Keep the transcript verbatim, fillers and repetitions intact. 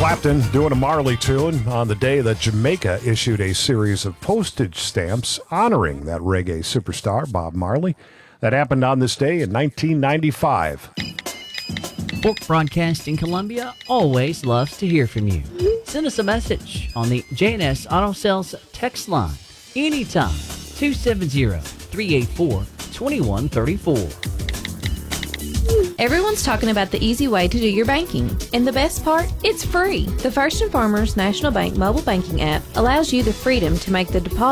Clapton doing a Marley tune on the day that Jamaica issued a series of postage stamps honoring that reggae superstar, Bob Marley. That happened on this day in nineteen ninety-five. Fork Broadcasting Columbia always loves to hear from you. Send us a message on the J and S Auto Sales text line anytime, two seven zero, three eight four, two one three four. Everyone's talking about the easy way to do your banking. And the best part? It's free. The First and Farmers National Bank mobile banking app allows you the freedom to make the deposit